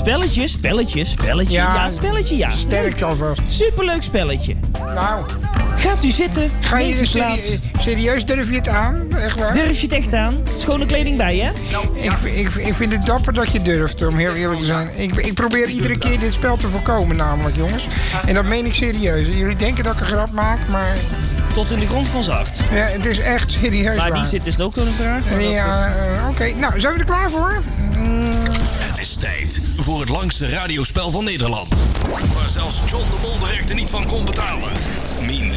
Spelletje. Ja, spelletje, ja. Sterk alvast. Superleuk spelletje. Nou. Gaat u zitten. Ga je serieus, durf je het aan? Echt waar? Durf je het echt aan? Schone kleding bij, hè? Ik vind het dapper dat je durft, om heel eerlijk te zijn. Ik probeer iedere keer dit spel te voorkomen namelijk, jongens. En dat meen ik serieus. Jullie denken dat ik een grap maak, maar... Tot in de grond van zijn hart. Ja, het is echt serieus maar waar. wie zit is het ook een vraag. Ja, oké. Nou, zijn we er klaar voor? Het is tijd voor het langste radiospel van Nederland. Waar zelfs John de Mol de rechten niet van kon betalen. Mien